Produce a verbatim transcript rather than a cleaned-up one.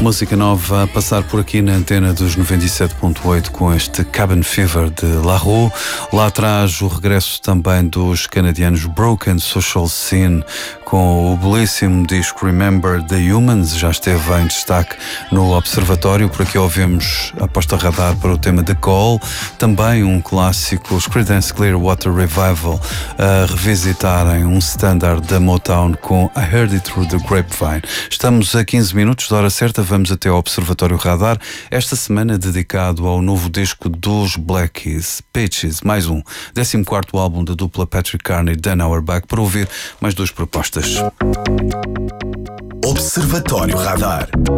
Música nova a passar por aqui na antena dos noventa e sete ponto oito com este Cabin Fever de La Rue. Lá atrás o regresso também dos canadianos Broken Social Scene com o belíssimo disco Remember the Humans, já esteve em destaque no Observatório. Por aqui ouvimos a aposta radar para o tema The Call, também um clássico, os Creedence Clearwater Revival, a revisitarem um standard da Motown com I Heard It Through the Grapevine. Estamos a quinze minutos da hora certa, vamos até ao Observatório Radar, esta semana dedicado ao novo disco dos Black Keys, Peaches, mais um, décimo quarto álbum da dupla Patrick Carney e Dan Auerbach, para ouvir mais duas propostas. Observatório Radar.